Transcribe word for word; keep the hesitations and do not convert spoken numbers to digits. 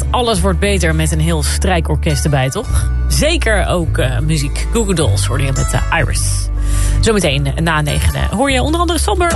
alles wordt beter met een heel strijkorkest erbij, toch? Zeker ook uh, muziek. Goo Goo Dolls hoorde je met uh, Iris. Zometeen na negenen hoor je onder andere Somber.